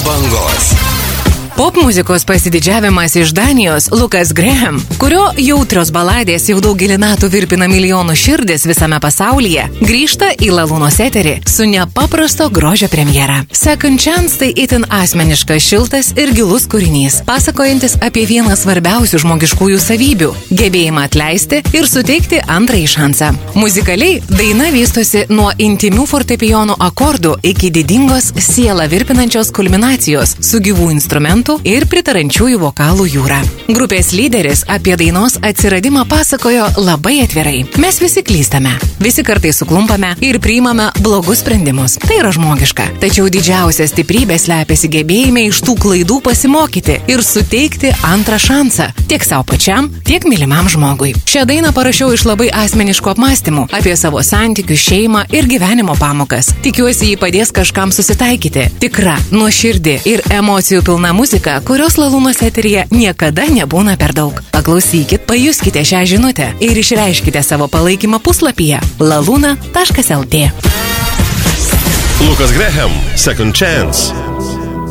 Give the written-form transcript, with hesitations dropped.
bangos. Popmuzikos pasididžiavimas iš Danijos Lukas Graham, kurio jautrios baladės jau daugelį metų virpina milijonų širdis visame pasaulyje, grįžta į Lalūnos eterį su nepaprasto grožio premjera. Second Chance tai itin asmeniškas, šiltas ir gilus kūrinys, pasakojantis apie vieną svarbiausių žmogiškųjų savybių – gebėjimą atleisti ir suteikti antrąjį šansą. Muzikaliai daina vystosi nuo intimių fortepijonų akordų iki didingos sielą virpinančios kulminacijos su gyvų instrumentų ir pritarančiųjų vokalų jūra. Grupės lyderis apie dainos atsiradimą pasakojo labai atvirai. Mes visi klystame, visi kartais suklumpame ir priimame blogus sprendimus. Tai yra žmogiška. Tačiau didžiausia stiprybė slepiasi gebėjime iš tų klaidų pasimokyti ir suteikti antrą šansą tiek savo pačiam, tiek mylimam žmogui. Šią dainą parašiau iš labai asmeniškų apmąstymų apie savo santykius, šeimą ir gyvenimo pamokas. Tikiuosi, jį padės kažkam susitaikyti. Tikra, nuoširdi ir emocijų pilna muzika, kurios Lalūnos eteryje niekada nebūna per daug. Paklausykit, pajuskite šią žinutę ir išreiškite savo palaikymą puslapyje laluna.lt. Lukas Graham, Second Chance.